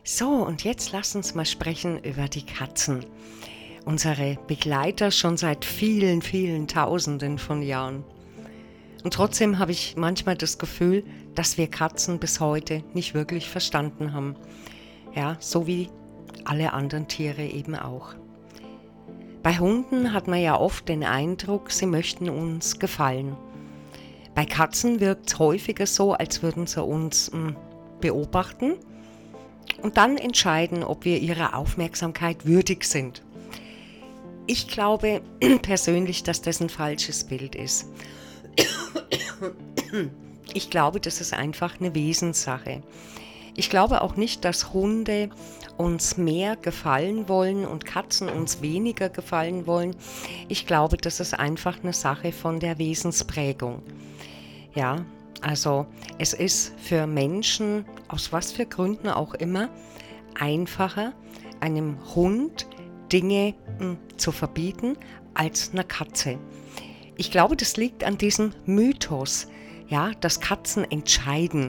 So, und jetzt lass uns mal sprechen über die Katzen. Unsere Begleiter schon seit vielen, vielen Tausenden von Jahren. Und trotzdem habe ich manchmal das Gefühl, dass wir Katzen bis heute nicht wirklich verstanden haben. Ja, so wie alle anderen Tiere eben auch. Bei Hunden hat man ja oft den Eindruck, sie möchten uns gefallen. Bei Katzen wirkt es häufiger so, als würden sie uns beobachten und dann entscheiden, ob wir ihrer Aufmerksamkeit würdig sind. Ich glaube persönlich, dass das ein falsches Bild ist. Ich glaube, das ist einfach eine Wesenssache. Ich glaube auch nicht, dass Hunde uns mehr gefallen wollen und Katzen uns weniger gefallen wollen. Ich glaube, das ist einfach eine Sache von der Wesensprägung. Ja, also es ist für Menschen, aus was für Gründen auch immer, einfacher, einem Hund Dinge zu verbieten als einer Katze. Ich glaube, das liegt an diesem Mythos, ja, dass Katzen entscheiden.